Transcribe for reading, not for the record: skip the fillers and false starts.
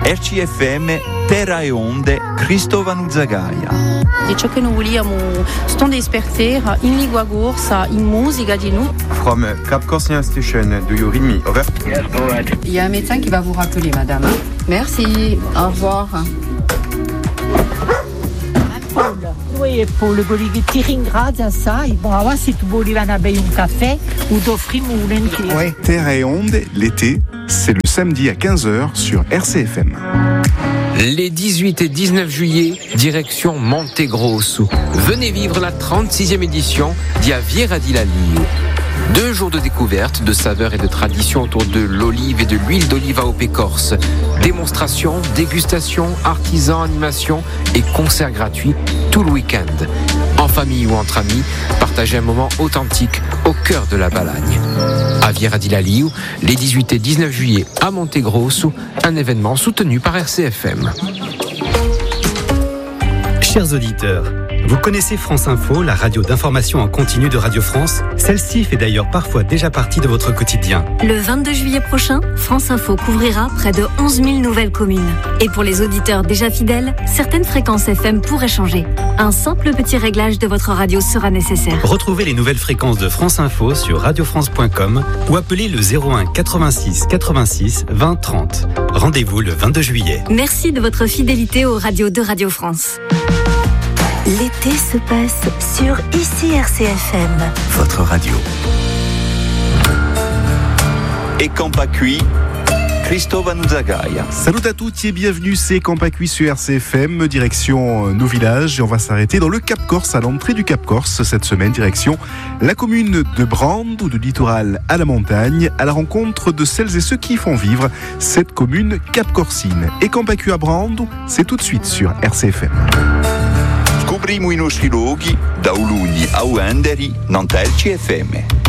RCFM, Terra e Onde, Cristovano Zagaia. Di ciò che noi vogliamo stare esperti in lingua corsa, in musica di noi. From Cap Corsian Station, do you read me? Over. Yes, go ahead. Il y a un médecin qui va vous rappeler, madame. Merci, au revoir. Noi Paul Golighi ti ringrazio assai. Bon, allora se tu volevi andare un caffè, o t'offriamo volentieri. Ouais. Terre et Onde, l'été, c'est le samedi à 15h sur RCFM. Les 18 et 19 juillet, direction Montegrosso. Venez vivre la 36e édition d'Aviera di Laliu. 2 jours de découverte, de saveurs et de traditions autour de l'olive et de l'huile d'olive à AOP Corse. Démonstrations, dégustations, artisans, animations et concerts gratuits tout le week-end. En famille ou entre amis, partagez un moment authentique au cœur de la Balagne. Aviera di Laliu, les 18 et 19 juillet à Montegrosso, un événement soutenu par RCFM. Chers auditeurs, vous connaissez France Info, la radio d'information en continu de Radio France? Celle-ci fait d'ailleurs parfois déjà partie de votre quotidien. Le 22 juillet prochain, France Info couvrira près de 11 000 nouvelles communes. Et pour les auditeurs déjà fidèles, certaines fréquences FM pourraient changer. Un simple petit réglage de votre radio sera nécessaire. Retrouvez les nouvelles fréquences de France Info sur radiofrance.com ou appelez le 01 86 86 20 30. Rendez-vous le 22 juillet. Merci de votre fidélité aux radios de Radio France. L'été se passe sur ICI RCFM. Votre radio. Et Campacui, Cristovano Zagaia. Salut à toutes et bienvenue, c'est Campacui sur RCFM, direction nos villages. Et on va s'arrêter dans le Cap Corse, à l'entrée du Cap Corse cette semaine, direction la commune de Brande, ou de littoral à la montagne, à la rencontre de celles et ceux qui font vivre cette commune cap-corsine. Et Campacui à Brande, c'est tout de suite sur RCFM. Scopriamo i nostri luoghi da Ulugni a Uenderi, non RCFM.